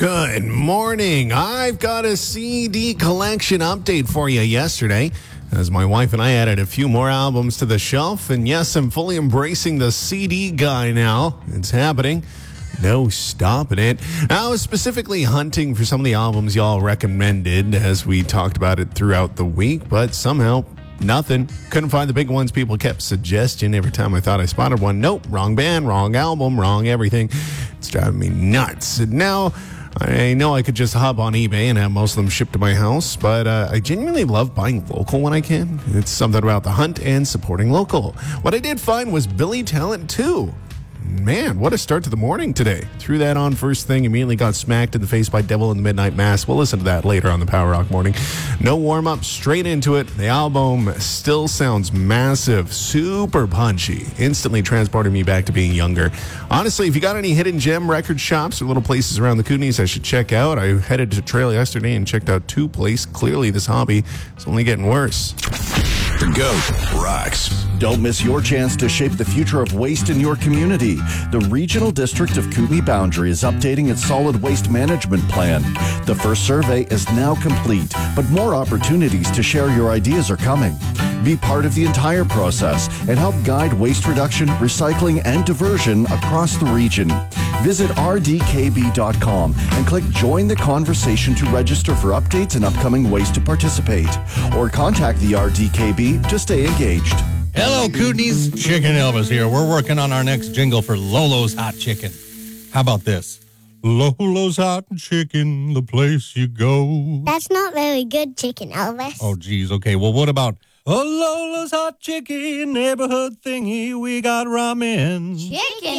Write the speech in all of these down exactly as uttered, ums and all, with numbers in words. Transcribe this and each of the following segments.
Good morning. I've got a C D collection update for you yesterday, as my wife and I added a few more albums to the shelf. And yes, I'm fully embracing the C D guy now. It's happening. No stopping it. I was specifically hunting for some of the albums y'all recommended as we talked about it throughout the week, but somehow nothing. Couldn't find the big ones people kept suggesting every time I thought I spotted one. Nope, wrong band, wrong album, wrong everything. It's driving me nuts. And now I know I could just hop on eBay and have most of them shipped to my house, but uh, I genuinely love buying local when I can. It's something about the hunt and supporting local. What I did find was Billy Talent two. Man, what a start to the morning today. Threw that on first thing, immediately got smacked in the face by Devil in the Midnight Mass. We'll listen to that later on the Power Rock Morning. No warm-up, straight into it. The album still sounds massive, super punchy, instantly transporting me back to being younger. Honestly, if you got any hidden gem record shops or little places around the Kootenays I should check out, I headed to Trail yesterday and checked out two places. Clearly, this hobby is only getting worse. The GOAT rocks. Don't miss your chance to shape the future of waste in your community. The Regional District of Kootenay Boundary is updating its solid waste management plan. The first survey is now complete, but more opportunities to share your ideas are coming. Be part of the entire process and help guide waste reduction, recycling, and diversion across the region. Visit r d k b dot com and click Join the Conversation to register for updates and upcoming ways to participate. Or contact the R D K B to stay engaged. Hello, Kootenays. Chicken Elvis here. We're working on our next jingle for Lolo's Hot Chicken. How about this? Lolo's Hot Chicken, the place you go. That's not very good, Chicken Elvis. Oh, geez. Okay, well, what about Oh, Lola's Hot Chicken, neighborhood thingy, we got ramen. Chicken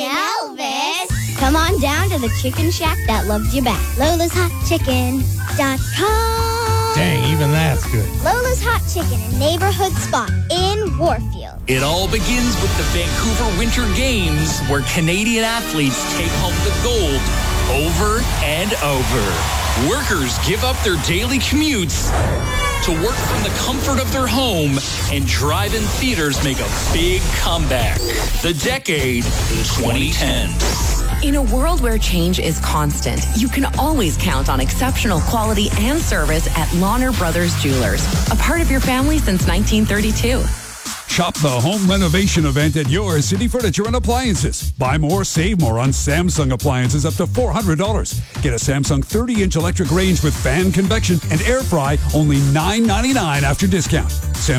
Elvis. Come on down to the chicken shack that loves you back. Lola's Hot Chicken dot com. Dang, even that's good. Lola's Hot Chicken, a neighborhood spot in Warfield. It all begins with the Vancouver Winter Games, where Canadian athletes take home the gold over and over. Workers give up their daily commutes to work from the comfort of their home, and drive-in theaters make a big comeback. The decade, twenty ten. In a world where change is constant, you can always count on exceptional quality and service at Lawner Brothers Jewelers, a part of your family since nineteen thirty-two. Shop the home renovation event at your City Furniture and Appliances. Buy more, save more on Samsung appliances up to four hundred dollars. Get a Samsung thirty-inch electric range with fan convection and air fry, only nine ninety-nine after discount. Sam-